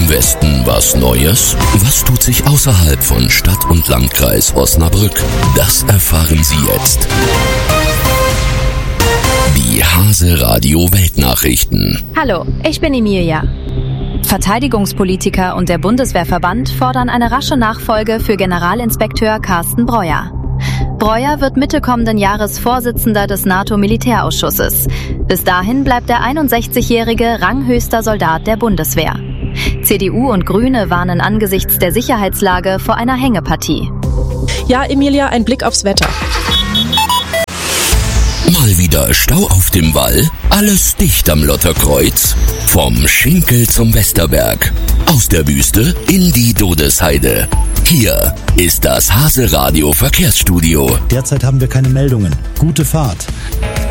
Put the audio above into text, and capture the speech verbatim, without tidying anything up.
im Westen was Neues? Was tut sich außerhalb von Stadt und Landkreis Osnabrück? Das erfahren Sie jetzt. Die Hase Radio Weltnachrichten. Hallo, ich bin Emilia. Verteidigungspolitiker und der Bundeswehrverband fordern eine rasche Nachfolge für Generalinspekteur Carsten Breuer. Breuer wird Mitte kommenden Jahres Vorsitzender des NATO-Militärausschusses. Bis dahin bleibt der einundsechzigjährige ranghöchster Soldat der Bundeswehr. C D U und Grüne warnen angesichts der Sicherheitslage vor einer Hängepartie. Ja, Emilia, ein Blick aufs Wetter. Mal wieder Stau auf dem Wall, alles dicht am Lotterkreuz. Vom Schinkel zum Westerberg, aus der Wüste in die Dodesheide. Hier ist das Hase Radio Verkehrsstudio. Derzeit haben wir keine Meldungen. Gute Fahrt.